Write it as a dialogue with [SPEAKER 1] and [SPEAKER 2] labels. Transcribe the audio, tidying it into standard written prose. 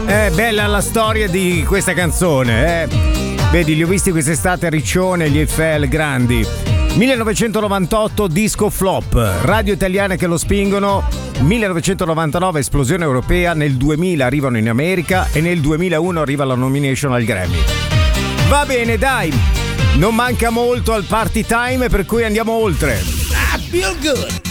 [SPEAKER 1] Bella la storia di questa canzone, Vedi, li ho visti quest'estate a Riccione, gli Eiffel grandi. 1998 disco flop, radio italiane che lo spingono. 1999 esplosione europea, nel 2000 arrivano in America e nel 2001 arriva la nomination al Grammy. Va bene, dai, non manca molto al party time, per cui andiamo oltre.
[SPEAKER 2] I feel good.